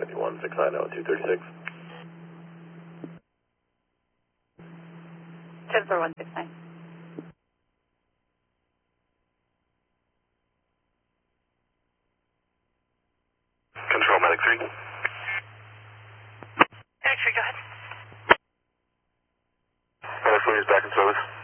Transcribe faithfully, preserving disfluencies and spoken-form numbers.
fifty-one six nine zero two thirty-six. ten four one six nine. Control Medic three. Medic three, go ahead. Medic three is back in service.